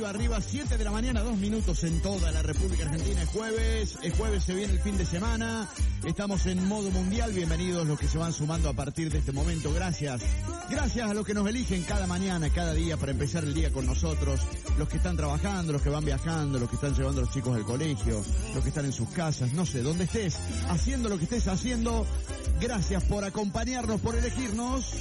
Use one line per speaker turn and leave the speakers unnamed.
arriba, 7 de la mañana, 2 minutos en toda la República Argentina. Es jueves, se viene el fin de semana, estamos en modo mundial. Bienvenidos los que se van sumando a partir de este momento. Gracias a los que nos eligen cada mañana, cada día para empezar el día con nosotros, los que están trabajando, los que van viajando, los que están llevando a los chicos al colegio, los que están en sus casas, no sé, donde estés, haciendo lo que estés haciendo. Gracias por acompañarnos, por elegirnos.